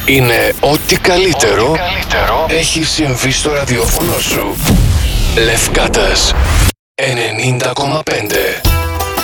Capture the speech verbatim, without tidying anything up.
είναι ό,τι καλύτερο, ό,τι καλύτερο έχει συμβεί στο ραδιόφωνο σου. Λευκάτας ενενήντα κόμμα πέντε.